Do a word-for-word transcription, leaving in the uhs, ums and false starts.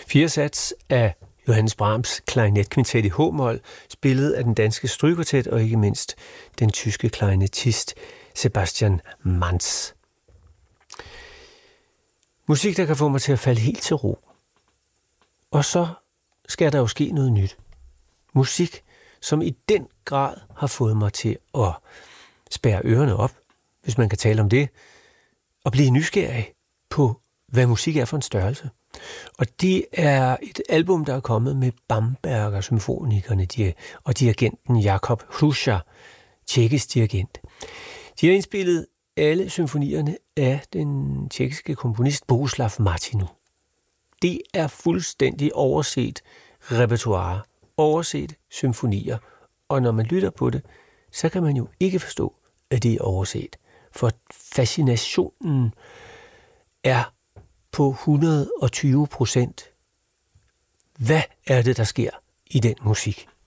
Fire sats af Johannes Brahms klarinetkvintet i h-mol, spillet af den danske strygekvartet og ikke mindst den tyske klarinettist Sebastian Manz. Musik, der kan få mig til at falde helt til ro. Og så skal der jo ske noget nyt. Musik, som i den grad har fået mig til at spærre ørerne op, hvis man kan tale om det, og blive nysgerrig på, hvad musik er for en størrelse. Og det er et album, der er kommet med Bamberger Symfonikerne og dirigenten Jakob Hrusa, tjekkisk dirigent. De har indspillet alle symfonierne af den tjekkiske komponist Bohuslav Martinu. Det er fuldstændig overset repertoire, overset symfonier, og når man lytter på det, så kan man jo ikke forstå, at det er overset. For fascinationen er på et hundrede og tyve procent. Hvad er det, der sker i den musik?